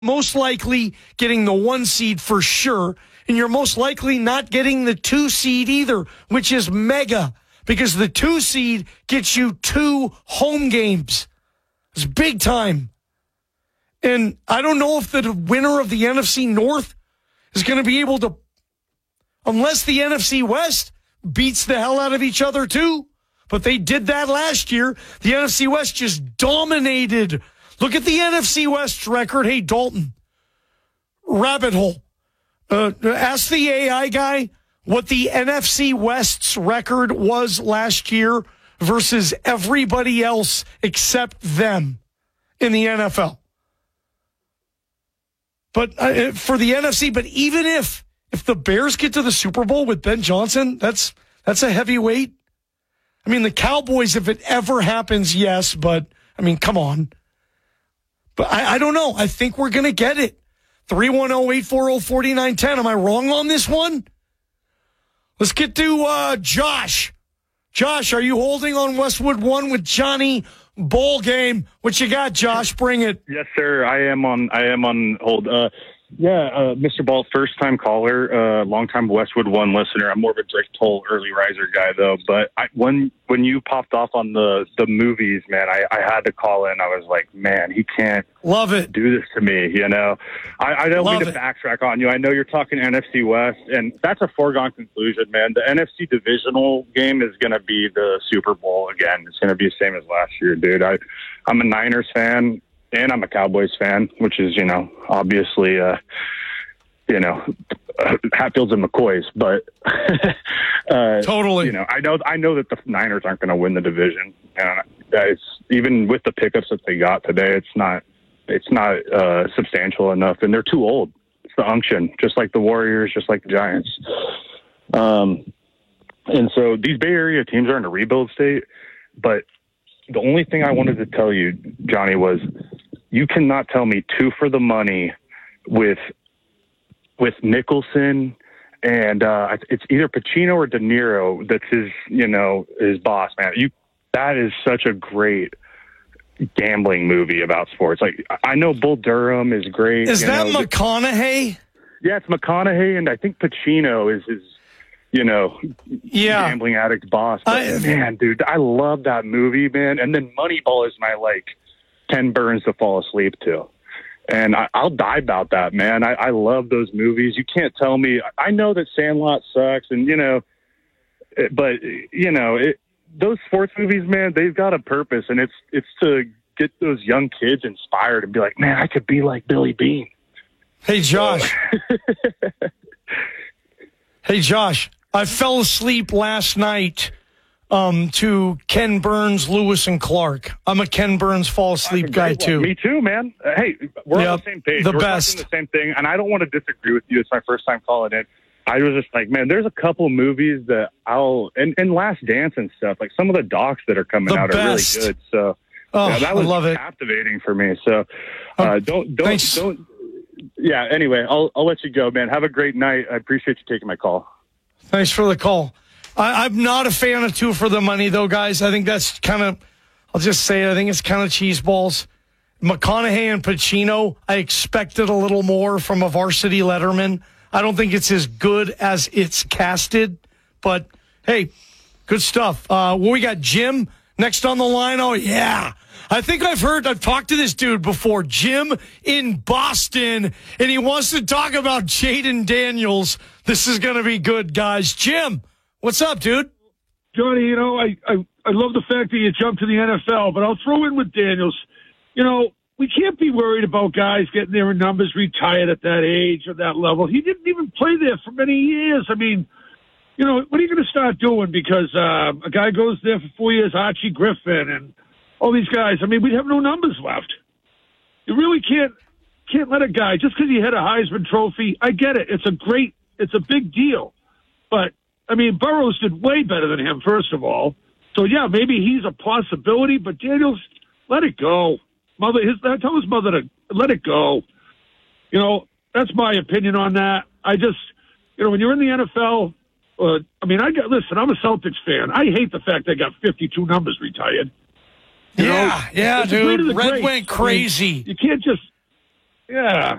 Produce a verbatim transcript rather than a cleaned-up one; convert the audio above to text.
most likely getting the one seed for sure, and you're most likely not getting the two seed either, which is mega, because the two seed gets you two home games. It's big time. And I don't know if the winner of the N F C North is going to be able to, unless the N F C West beats the hell out of each other too. But they did that last year. The N F C West just dominated. Look at the N F C West record. Hey, Dalton, rabbit hole. Uh, ask the A I guy what the N F C West's record was last year versus everybody else except them in the N F L. But uh, for the N F C, but even if if the Bears get to the Super Bowl with Ben Johnson, that's that's a heavyweight. I mean, the Cowboys, if it ever happens, yes, but I mean, come on. But I, I don't know. I think we're going to get it. three one zero, eight four zero, four nine one zero. Am I wrong on this one? Let's get to uh, Josh. Josh, are you holding on Westwood One with Johnny Bowl Game? What you got, Josh? Bring it. Yes, sir. I am on. I am on hold. Uh, yeah, uh, Mister Ball, first time caller, uh, long time Westwood One listener. I'm more of a Drake Toll early riser guy, though. But I, when when you popped off on the the movies, man, I, I had to call in. I was like, man, he can't love it. Do this to me, you know. I, I don't love mean to it. backtrack on you. I know you're talking N F C West, and that's a foregone conclusion, man. The N F C divisional game is going to be the Super Bowl again. It's going to be the same as last year, dude. I I'm a Niners fan. And I'm a Cowboys fan, which is, you know, obviously, uh, you know, Hatfields and McCoys. But uh, totally, you know, I know, I know that the Niners aren't going to win the division, and it's even with the pickups that they got today, it's not, it's not uh, substantial enough, and they're too old. It's the unction, just like the Warriors, just like the Giants. Um, and so these Bay Area teams are in a rebuild state, but the only thing I wanted to tell you, Johnny, was you cannot tell me two for the money with with Nicholson and uh, it's either Pacino or De Niro that's his, you know, his boss, man. You that is such a great gambling movie about sports. Like, I know Bull Durham is great. Is that know, McConaughey? Yeah, it's McConaughey, and I think Pacino is his, you know, yeah. gambling addict boss. But I, man, dude, I love that movie, man. And then Moneyball is my, like, Ken Burns to fall asleep to. And I, I'll die about that, man. I, I love those movies. You can't tell me. I know that Sandlot sucks, and, you know, but, you know, it, those sports movies, man, they've got a purpose, and it's it's to get those young kids inspired and be like, man, I could be like Billy Beane. Hey, Josh. Hey, Josh. I fell asleep last night um, to Ken Burns, Lewis, and Clark. I'm a Ken Burns fall asleep guy, too. Me too, man. Uh, hey, we're yep, on the same page. The we're best. talking the same thing, and I don't want to disagree with you. It's my first time calling in. I was just like, man, there's a couple of movies that I'll and, and Last Dance and stuff. Like some of the docs that are coming the out best. are really good. So oh, yeah, that was I love it. captivating for me. So uh, don't don't Thanks. don't. Yeah. Anyway, I'll I'll let you go, man. Have a great night. I appreciate you taking my call. Thanks for the call. I, I'm not a fan of two for the money, though, guys. I think that's kind of, I'll just say it, I think it's kind of cheese balls. McConaughey and Pacino, I expected a little more from a Varsity Letterman. I don't think it's as good as it's casted, but hey, good stuff. Uh, well, we got Jim next on the line. Oh, yeah. I think I've heard, I've talked to this dude before, Jim in Boston, and he wants to talk about Jaden Daniels. This is going to be good, guys. Jim, what's up, dude? Johnny, you know, I, I, I love the fact that you jumped to the N F L, but I'll throw in with Daniels. You know, we can't be worried about guys getting their numbers retired at that age or that level. He didn't even play there for many years. I mean, you know, what are you going to start doing? Because uh, a guy goes there for four years, Archie Griffin and all these guys. I mean, we'd have no numbers left. You really can't can't let a guy, just because he had a Heisman Trophy, I get it. It's a great, it's a big deal. But, I mean, Burrows did way better than him, first of all. So, yeah, maybe he's a possibility, but Daniels, let it go. Mother, his, tell his mother to let it go. You know, that's my opinion on that. I just, you know, when you're in the N F L, uh, I mean, I got, listen, I'm a Celtics fan. I hate the fact they got fifty-two numbers retired. You yeah, know, yeah, dude. Red went crazy. I mean, you can't just, Yeah.